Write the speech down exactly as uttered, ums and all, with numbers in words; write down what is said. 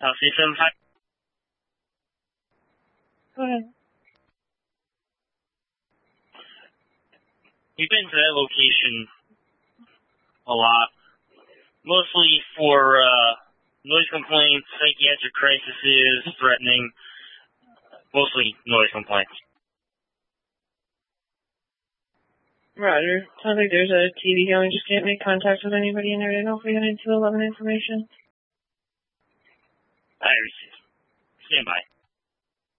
Uh, three seven five. Go ahead. We've been to that location a lot, mostly for uh, noise complaints, psychiatric crises, threatening, mostly noise complaints. Roger. Sounds like there's a T V going. Just can't make contact with anybody in there. I don't know if we got any two eleven information. I received. Stand by.